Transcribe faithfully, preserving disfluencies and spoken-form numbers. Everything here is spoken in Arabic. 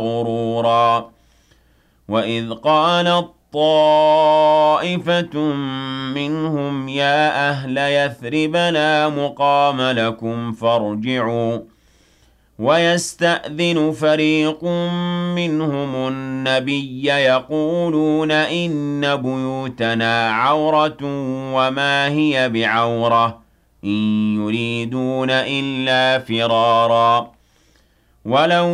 غرورا وإذ قالت طائفة منهم يا أهل يثرب لا مقام لكم فارجعوا ويستأذن فريق منهم النبي يقولون إن بيوتنا عورة وما هي بعورة إن يريدون إلا فرارا ولو